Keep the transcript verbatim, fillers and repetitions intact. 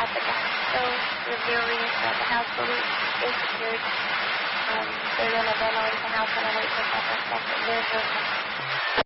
at the gas. So reviewing that the house fully is secured. Um, they're going to ventilate the house and wait for proper stuff. There's no